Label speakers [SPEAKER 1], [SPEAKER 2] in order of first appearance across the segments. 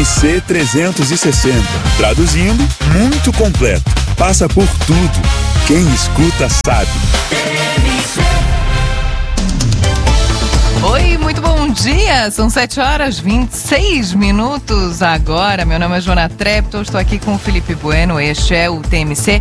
[SPEAKER 1] TMC 360. Traduzindo, muito completo. Passa por tudo. Quem escuta sabe.
[SPEAKER 2] Oi, muito bom dia. São 7h26 agora. Meu nome é Joana Trepton. Estou aqui com o Felipe Bueno. Este é o TMC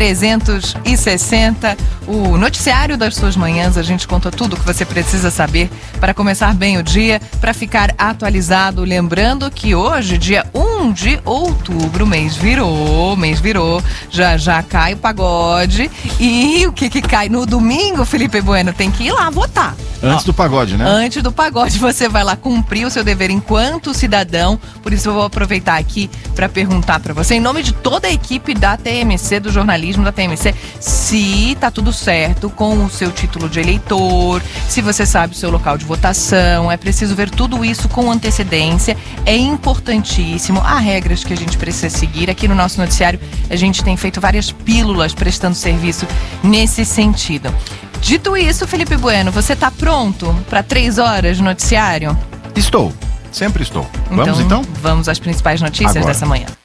[SPEAKER 2] 360, o noticiário das suas manhãs. A gente conta tudo o que você precisa saber para começar bem o dia, para ficar atualizado. Lembrando que hoje, dia 1 de outubro, mês virou, já cai o pagode. E o que cai no domingo, Felipe Bueno? Tem que ir lá votar.
[SPEAKER 3] Antes do pagode, né?
[SPEAKER 2] Antes do pagode, você vai lá cumprir o seu dever enquanto cidadão. Por isso eu vou aproveitar aqui para perguntar para você, em nome de toda a equipe da TMC, do jornalismo da TMC, se tá tudo certo com o seu título de eleitor, se você sabe o seu local de votação. É preciso ver tudo isso com antecedência, é importantíssimo. Há regras que a gente precisa seguir. Aqui no nosso noticiário a gente tem feito várias pílulas prestando serviço nesse sentido. Dito isso, Felipe Bueno, você tá pronto para 3 horas de noticiário?
[SPEAKER 3] Estou, sempre estou. Vamos então?
[SPEAKER 2] Vamos às principais notícias
[SPEAKER 3] agora
[SPEAKER 2] dessa manhã.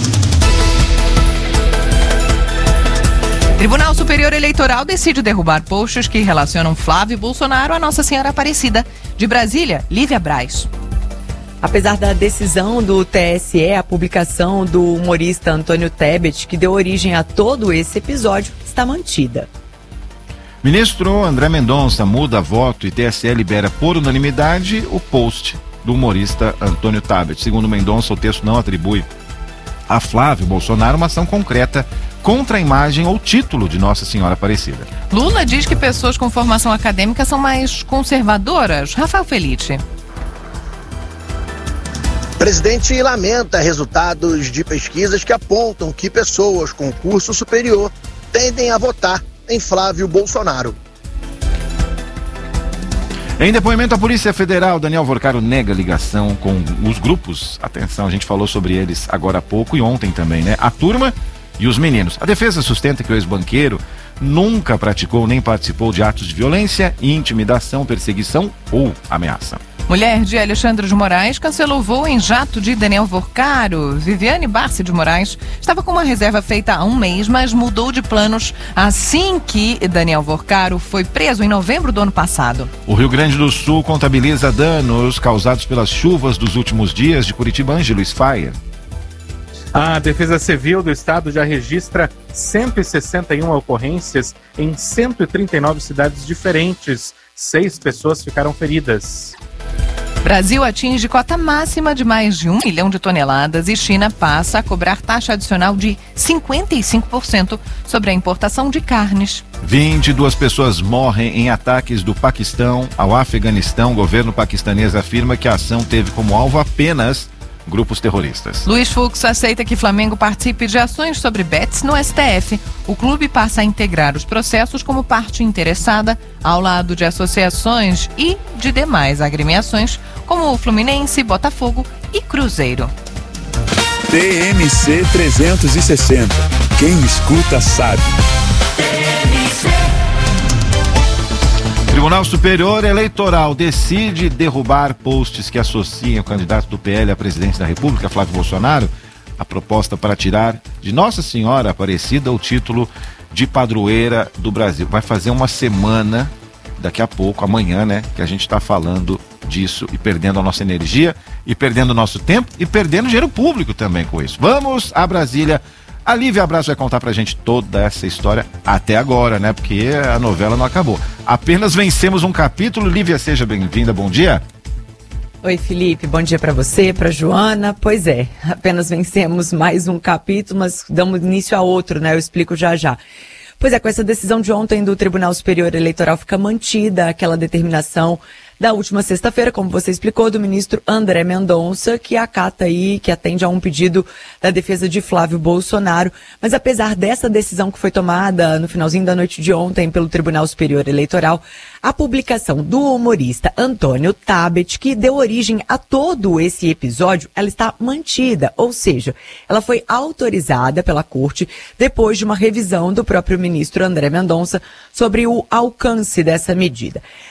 [SPEAKER 2] Tribunal Superior Eleitoral decide derrubar posts que relacionam Flávio Bolsonaro a Nossa Senhora Aparecida. De Brasília, Lívia Braz.
[SPEAKER 4] Apesar da decisão do TSE, a publicação do humorista Antônio Tebet, que deu origem a todo esse episódio, está mantida.
[SPEAKER 3] Ministro André Mendonça muda voto e TSE libera por unanimidade o post do humorista Antônio Tebet. Segundo Mendonça, o texto não atribui a Flávio Bolsonaro uma ação concreta contra a imagem ou título de Nossa Senhora Aparecida.
[SPEAKER 2] Lula diz que pessoas com formação acadêmica são mais conservadoras. Rafael Felice.
[SPEAKER 5] O presidente lamenta resultados de pesquisas que apontam que pessoas com curso superior tendem a votar em Flávio Bolsonaro.
[SPEAKER 3] Em depoimento à Polícia Federal, Daniel Vorcaro nega ligação com os grupos. Atenção, a gente falou sobre eles agora há pouco e ontem também, né? A turma e os meninos. A defesa sustenta que o ex-banqueiro nunca praticou nem participou de atos de violência, intimidação, perseguição ou ameaça.
[SPEAKER 2] Mulher de Alexandre de Moraes cancelou voo em jato de Daniel Vorcaro. Viviane Barsi de Moraes estava com uma reserva feita há um mês, mas mudou de planos assim que Daniel Vorcaro foi preso em novembro do ano passado.
[SPEAKER 3] O Rio Grande do Sul contabiliza danos causados pelas chuvas dos últimos dias de Curitiba. Luiz Faia.
[SPEAKER 6] A Defesa Civil do Estado já registra 161 ocorrências em 139 cidades diferentes. 6 pessoas ficaram feridas.
[SPEAKER 2] Brasil atinge cota máxima de mais de 1 milhão de toneladas e China passa a cobrar taxa adicional de 55% sobre a importação de carnes.
[SPEAKER 3] 22 pessoas morrem em ataques do Paquistão ao Afeganistão. O governo paquistanês afirma que a ação teve como alvo apenas grupos terroristas.
[SPEAKER 2] Luiz Fux aceita que Flamengo participe de ações sobre bets no STF. O clube passa a integrar os processos como parte interessada, ao lado de associações e de demais agremiações, como o Fluminense, Botafogo e Cruzeiro.
[SPEAKER 1] TMC 360. Quem escuta sabe.
[SPEAKER 3] Tribunal Superior Eleitoral decide derrubar posts que associam o candidato do PL à presidência da República, Flávio Bolsonaro. A proposta para tirar de Nossa Senhora Aparecida o título de padroeira do Brasil. Vai fazer uma semana, daqui a pouco, amanhã, né, que a gente está falando disso e perdendo a nossa energia, e perdendo o nosso tempo, e perdendo dinheiro público também com isso. Vamos a Brasília. A Lívia Braz vai contar pra gente toda essa história até agora, né? Porque a novela não acabou. Apenas vencemos um capítulo. Lívia, seja bem-vinda. Bom dia.
[SPEAKER 4] Oi, Felipe. Bom dia pra você, pra Joana. Pois é, apenas vencemos mais um capítulo, mas damos início a outro, né? Eu explico já já. Pois é, com essa decisão de ontem do Tribunal Superior Eleitoral fica mantida aquela determinação da última sexta-feira, como você explicou, do ministro André Mendonça, que acata aí, que atende a um pedido da defesa de Flávio Bolsonaro. Mas apesar dessa decisão que foi tomada no finalzinho da noite de ontem pelo Tribunal Superior Eleitoral, a publicação do humorista Antônio Tebet, que deu origem a todo esse episódio, ela está mantida, ou seja, ela foi autorizada pela Corte depois de uma revisão do próprio ministro André Mendonça sobre o alcance dessa medida.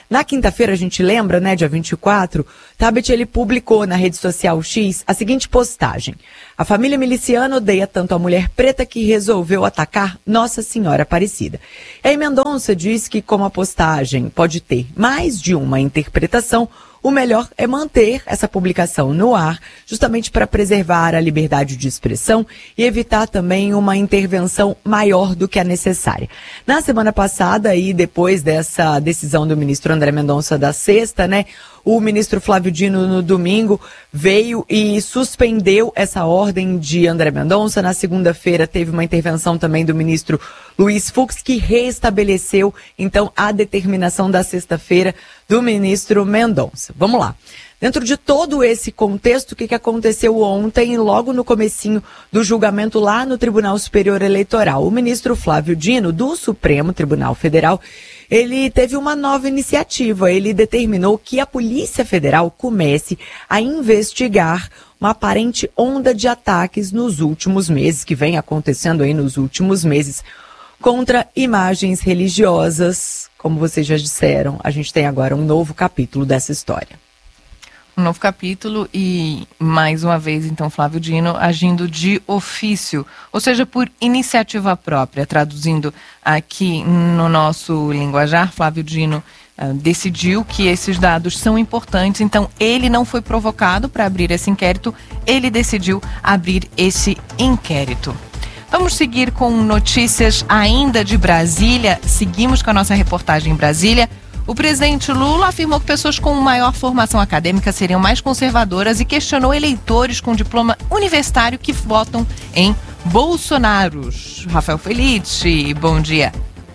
[SPEAKER 4] Na quinta-feira, a gente lembra, né, dia 24, Tabet, ele publicou na rede social X a seguinte postagem: a família miliciana odeia tanto a mulher preta que resolveu atacar Nossa Senhora Aparecida. E aí Mendonça diz que, como a postagem pode ter mais de uma interpretação, o melhor é manter essa publicação no ar, justamente para preservar a liberdade de expressão e evitar também uma intervenção maior do que a necessária. Na semana passada, e depois dessa decisão do ministro André Mendonça da sexta, né, o ministro Flávio Dino, no domingo, veio e suspendeu essa ordem de André Mendonça. Na segunda-feira, teve uma intervenção também do ministro Luiz Fux, que reestabeleceu, então, a determinação da sexta-feira do ministro Mendonça. Vamos lá. Dentro de todo esse contexto, o que aconteceu ontem, logo no comecinho do julgamento lá no Tribunal Superior Eleitoral? O ministro Flávio Dino, do Supremo Tribunal Federal, ele teve uma nova iniciativa. Ele determinou que a Polícia Federal comece a investigar uma aparente onda de ataques nos últimos meses, que vem acontecendo aí nos últimos meses, contra imagens religiosas. Como vocês já disseram, a gente tem agora um novo capítulo dessa história.
[SPEAKER 2] Um novo capítulo e, mais uma vez, então, Flávio Dino agindo de ofício, ou seja, por iniciativa própria. Traduzindo aqui no nosso linguajar, Flávio Dino decidiu que esses dados são importantes, então ele não foi provocado para abrir esse inquérito, ele decidiu abrir esse inquérito. Vamos seguir com notícias ainda de Brasília. Seguimos com a nossa reportagem em Brasília. O presidente Lula afirmou que pessoas com maior formação acadêmica seriam mais conservadoras e questionou eleitores com diploma universitário que votam em Bolsonaro. Rafael Felice, bom dia.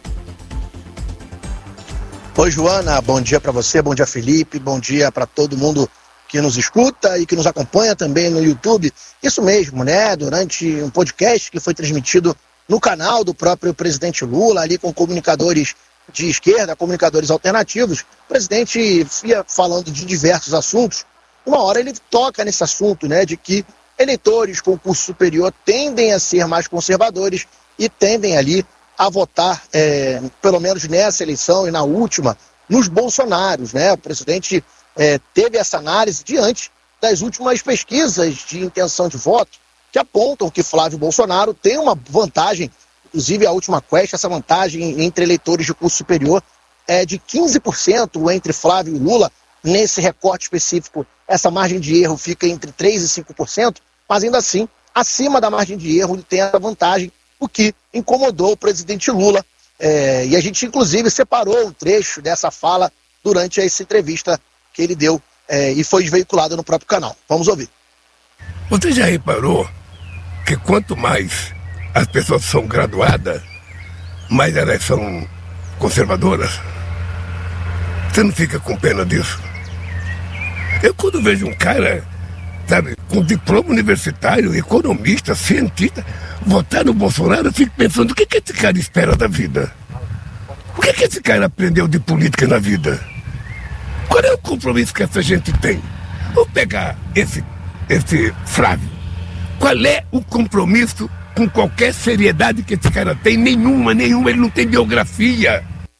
[SPEAKER 5] Oi, Joana, bom dia para você, bom dia, Felipe, bom dia para todo mundo que nos escuta e que nos acompanha também no YouTube. Isso mesmo, né? Durante um podcast que foi transmitido no canal do próprio presidente Lula, ali com comunicadores de esquerda, comunicadores alternativos, o presidente ia falando de diversos assuntos. Uma hora ele toca nesse assunto, né, de que eleitores com curso superior tendem a ser mais conservadores e tendem ali a votar, pelo menos nessa eleição e na última, nos Bolsonaros, né? O presidente teve essa análise diante das últimas pesquisas de intenção de voto que apontam que Flávio Bolsonaro tem uma vantagem. Inclusive, a última quest, essa vantagem entre eleitores de curso superior é de 15% entre Flávio e Lula. Nesse recorte específico, essa margem de erro fica entre 3% e 5%, mas ainda assim, acima da margem de erro, ele tem essa vantagem, o que incomodou o presidente Lula. E a gente, inclusive, separou um trecho dessa fala durante essa entrevista que ele deu e foi veiculada no próprio canal. Vamos ouvir.
[SPEAKER 7] Você já reparou que quanto mais as pessoas são graduadas, mais elas são conservadoras? Você não fica com pena disso? Eu, quando vejo um cara, sabe, com diploma universitário, economista, cientista, votar no Bolsonaro, eu fico pensando, o que esse cara espera da vida? O que esse cara aprendeu de política na vida? Qual é o compromisso que essa gente tem? Vou pegar esse Flávio. Qual é o compromisso com qualquer seriedade que esse cara tem? Nenhuma, ele não tem biografia.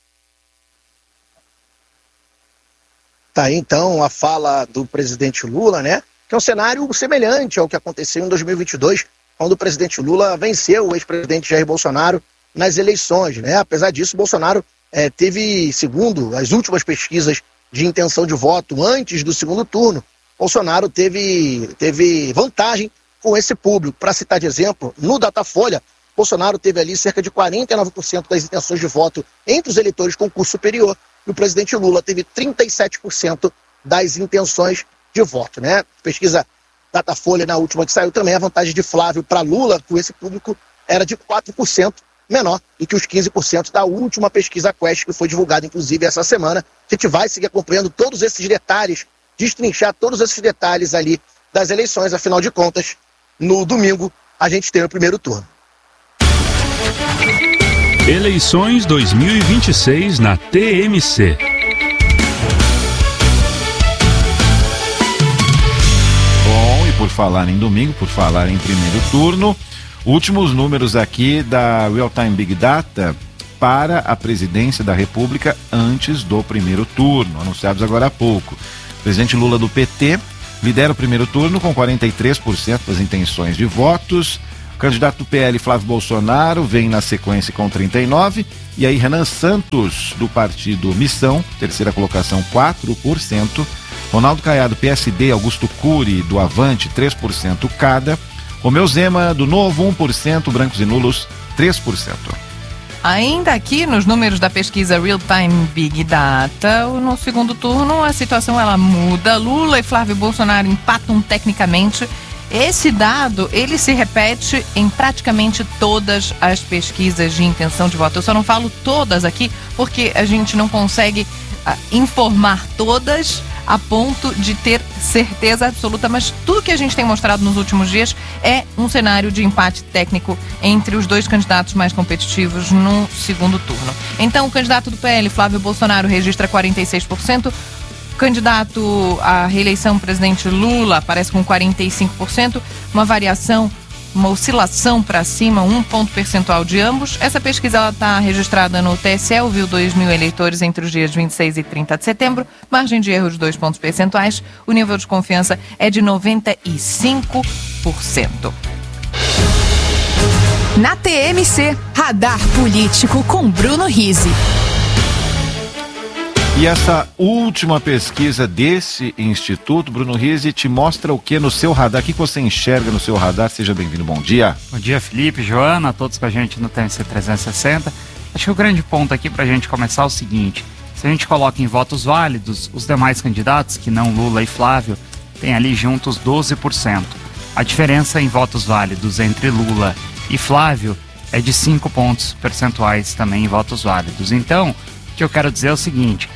[SPEAKER 5] Tá aí então a fala do presidente Lula, né? Que é um cenário semelhante ao que aconteceu em 2022, quando o presidente Lula venceu o ex-presidente Jair Bolsonaro nas eleições, né? Apesar disso, Bolsonaro teve, segundo as últimas pesquisas de intenção de voto antes do segundo turno, Bolsonaro teve vantagem com esse público. Para citar de exemplo, no Datafolha, Bolsonaro teve ali cerca de 49% das intenções de voto entre os eleitores com curso superior, e o presidente Lula teve 37% das intenções de voto, né? Pesquisa Datafolha, na última que saiu também, a vantagem de Flávio para Lula com esse público era de 4% menor do que os 15% da última pesquisa Quest, que foi divulgada inclusive essa semana. A gente vai seguir acompanhando todos esses detalhes, destrinchar todos esses detalhes ali das eleições. Afinal de contas, no domingo a gente tem o primeiro turno.
[SPEAKER 1] Eleições 2026 na TMC.
[SPEAKER 3] Bom, e por falar em domingo, por falar em primeiro turno, últimos números aqui da Real Time Big Data para a presidência da República antes do primeiro turno, anunciados agora há pouco. O presidente Lula do PT lidera o primeiro turno com 43% das intenções de votos. O candidato do PL, Flávio Bolsonaro, vem na sequência com 39%. E aí Renan Santos, do partido Missão, terceira colocação, 4%. Ronaldo Caiado, PSD, Augusto Cury, do Avante, 3% cada. Romeu Zema, do Novo, 1%, brancos e nulos, 3%.
[SPEAKER 2] Ainda aqui nos números da pesquisa Real Time Big Data, no segundo turno a situação ela muda. Lula e Flávio Bolsonaro empatam tecnicamente. Esse dado, ele se repete em praticamente todas as pesquisas de intenção de voto. Eu só não falo todas aqui porque a gente não consegue informar todas a ponto de ter certeza absoluta, mas tudo que a gente tem mostrado nos últimos dias é um cenário de empate técnico entre os dois candidatos mais competitivos no segundo turno. Então, o candidato do PL, Flávio Bolsonaro, registra 46%, o candidato à reeleição, presidente Lula, aparece com 45%, uma oscilação para cima, 1 ponto percentual de ambos. Essa pesquisa está registrada no TSE, ouviu 2 mil eleitores entre os dias 26 e 30 de setembro, margem de erro de 2 pontos percentuais, o nível de confiança é de 95%.
[SPEAKER 8] Na TMC, Radar Político com Bruno Rizzi.
[SPEAKER 3] E essa última pesquisa desse instituto, Bruno Rizzi, te mostra o que no seu radar? O que você enxerga no seu radar? Seja bem-vindo, bom dia.
[SPEAKER 9] Bom dia, Felipe, Joana, a todos com a gente no TMC 360. Acho que o grande ponto aqui para a gente começar é o seguinte: se a gente coloca em votos válidos, os demais candidatos, que não Lula e Flávio, tem ali juntos 12%. A diferença em votos válidos entre Lula e Flávio é de 5 pontos percentuais também em votos válidos. Então, o que eu quero dizer é o seguinte: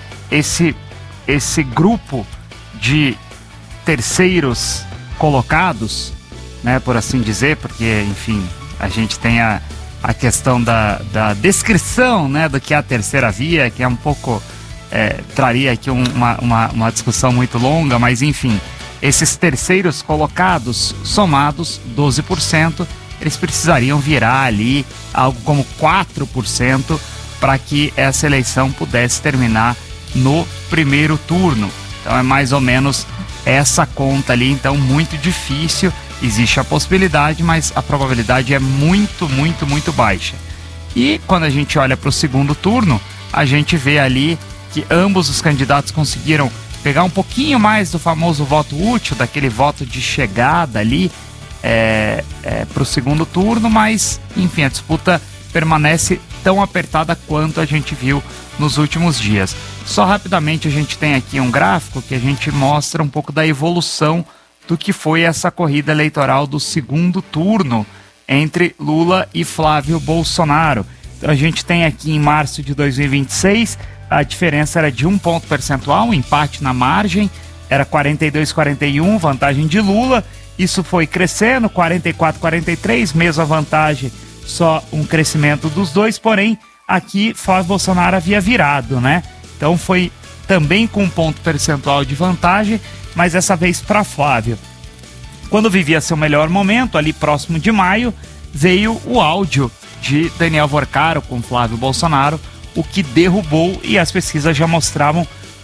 [SPEAKER 9] esse grupo de terceiros colocados, né, por assim dizer, porque, enfim, a gente tem a questão da descrição, né, do que é a terceira via, que é um pouco, traria aqui uma discussão muito longa, mas, enfim, esses terceiros colocados, somados 12%, eles precisariam virar ali algo como 4% para que essa eleição pudesse terminar no primeiro turno. Então é mais ou menos essa conta ali, então muito difícil. Existe a possibilidade, mas a probabilidade é muito, muito, muito baixa. E quando a gente olha para o segundo turno, a gente vê ali que ambos os candidatos conseguiram pegar um pouquinho mais do famoso voto útil, daquele voto de chegada ali para o segundo turno, mas enfim, a disputa permanece tão apertada quanto a gente viu nos últimos dias. Só rapidamente, a gente tem aqui um gráfico que a gente mostra um pouco da evolução do que foi essa corrida eleitoral do segundo turno entre Lula e Flávio Bolsonaro. Então a gente tem aqui em março de 2026, a diferença era de 1 ponto percentual, um empate na margem, era 42-41, vantagem de Lula. Isso foi crescendo, 44-43, mesma vantagem, só um crescimento dos dois, porém aqui Flávio Bolsonaro havia virado, né? Então foi também com 1 ponto percentual de vantagem, mas dessa vez para Flávio. Quando vivia seu melhor momento, ali próximo de maio, veio o áudio de Daniel Vorcaro com Flávio Bolsonaro, o que derrubou, e as pesquisas já mostravam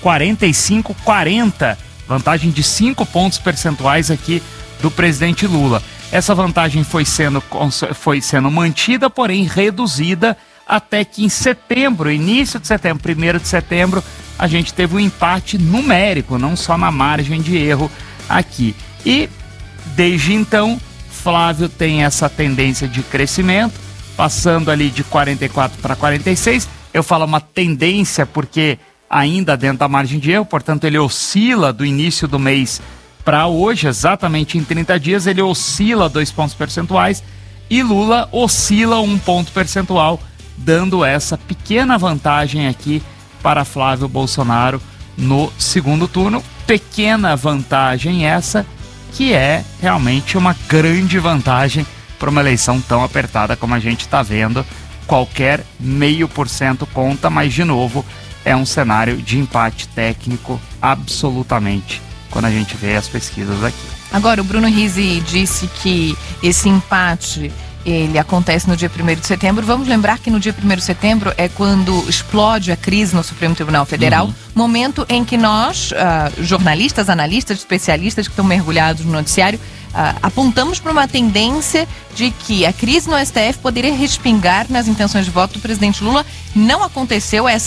[SPEAKER 9] 45-40, vantagem de 5 pontos percentuais aqui do presidente Lula. Essa vantagem foi sendo mantida, porém reduzida, até que em setembro, início de setembro, 1º de setembro, a gente teve um empate numérico, não só na margem de erro aqui. E desde então, Flávio tem essa tendência de crescimento, passando ali de 44 para 46. Eu falo uma tendência porque ainda dentro da margem de erro, portanto ele oscila do início do mês para hoje, exatamente em 30 dias, ele oscila 2 pontos percentuais e Lula oscila 1 ponto percentual, dando essa pequena vantagem aqui para Flávio Bolsonaro no segundo turno. Pequena vantagem essa, que é realmente uma grande vantagem para uma eleição tão apertada como a gente está vendo. Qualquer 0,5% conta, mas de novo é um cenário de empate técnico absolutamente quando a gente vê as pesquisas aqui.
[SPEAKER 2] Agora, o Bruno Rizzi disse que esse empate Ele acontece no dia 1º de setembro. Vamos lembrar que no dia 1º de setembro é quando explode a crise no Supremo Tribunal Federal, momento em que nós, jornalistas, analistas, especialistas que estão mergulhados no noticiário, apontamos para uma tendência de que a crise no STF poderia respingar nas intenções de voto do presidente Lula. Não aconteceu essa